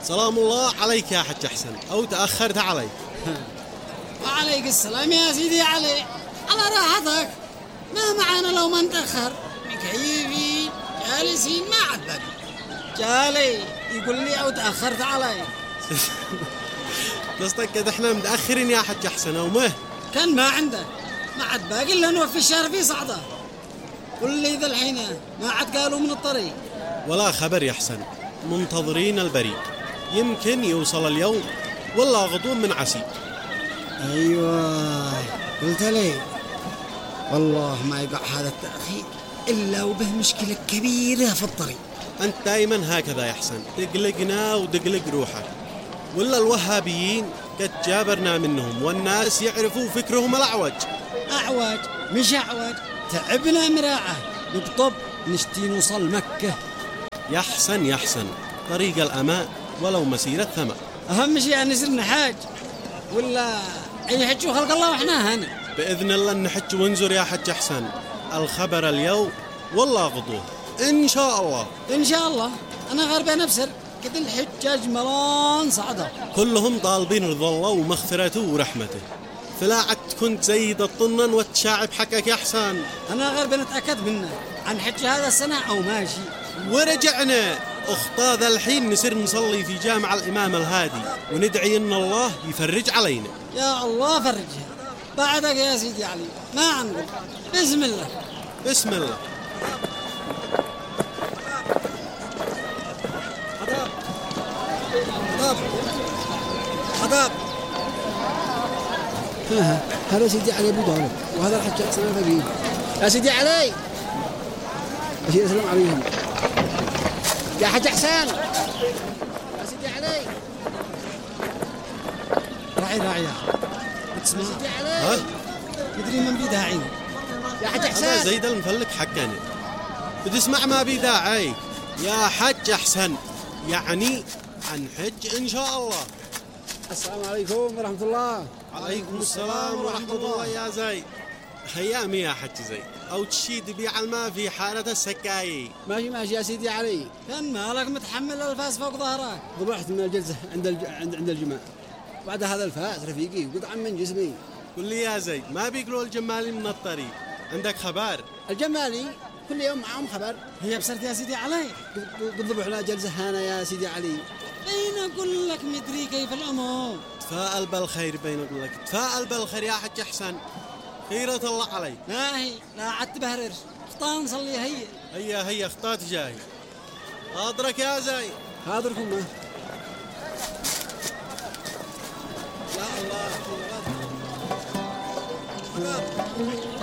سلام الله عليك يا حج أحسن، أو تأخرت علي. وعليك السلام يا سيدي علي، على راحتك. ما معنا لو ما نتأخر، مكيفين جالسين ما عاد باقي. جالي يقول لي أو تأخرت علي. قصدك قد احنا متأخرين يا حج أحسن أو مه؟ كان ما عنده، ما عاد باقي إلا نوفي الشهر في صعده. قل لي ذا الحين ما عاد قالوا من الطريق. ولا خبر يا حسن، منتظرين البريد، يمكن يوصل اليوم ولا غضون من عسي. أيوة قلت لي والله ما يقع هذا التأخير إلا وبه مشكلة كبيرة في الطريق. أنت دايما هكذا يا حسن، تقلقنا ودقلق روحك. ولا الوهابيين قد جابرنا منهم، والناس يعرفوا فكرهم الأعوج. أعوج مش أعوج، تعبنا مراعة نقطب نشتي نوصل مكة. يا حسن طريق الأمان ولو مسيرة ثمن. أهم شيء أن يصير حاج، ولا أي حج وخلق الله وإحنا هنا. بإذن الله نحج ونزور يا حج أحسن، الخبر اليوم والله غضوه إن شاء الله. إن شاء الله. أنا غربة نفسر قد الحجاج ملان صعدة، كلهم طالبين رضا الله ومغفرته ورحمته، فلا عد كنت زيد الطنن وتشاعب حقك يا حسن. أنا غربة نتأكد منه عن حج هذا السنة أو ماشي. ورجعنا أخطاذ الحين نسر نصلي في جامع الإمام الهادي وندعي إن الله يفرج علينا. يا الله فرجها بعدك يا سيدي علي، ما عنقل. بسم الله بسم الله. حضاب هذا سيدي علي أبو داود، وهذا الحج أحسن الفقير. يا سيدي علي، يا سيدي السلام عليكم. يا حج أحسن، يا سيدي علي. راعي تسمع يا سيدي علي، يدري من بيدها عين. يا حج أحسن هذا زيد المفلك حقنا، بتسمع ما بيداعي يا حج أحسن، يعني هنحج إن شاء الله. السلام عليكم ورحمة الله. عليكم السلام ورحمة الله يا زيد. خيامي يا حج زيد، أو تشيد بيع الماء في حارة السكاي. ماشي يا سيدي علي. كان مالك متحمل الفاس فوق ظهرك؟ ضبحت من الجلسة عند الجماع. بعد هذا الفاس رفيقي قطعا من جسمي. قل لي يا زيد، ما بيقولوا الجمالي من الطريق، عندك خبر؟ الجمالي كل يوم معهم خبر. هي بصرت يا سيدي علي، قد ضبحنا جلسة هانا يا سيدي علي. بين أقول لك مدري كيف الأمور. تفاءل بالخير، بين أقول لك تفاءل بالخير يا حج أحسن، خيرة الله علي. ما هي لا عد تبهرر، خطا نصلي. هيا خطات جاي. حاضرك يا زي. حاضركم. ما يا الله.